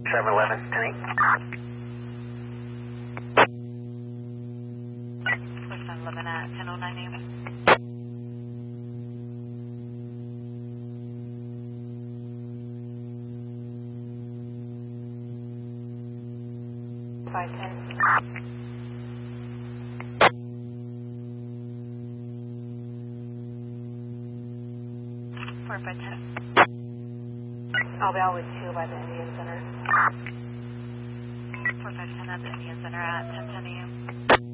711, 10-8. We're 711 at 1009 AM. 510. 4510. I'll be out with 2 by the Indian Center. 4510 at the Indian Center at 1010 AM.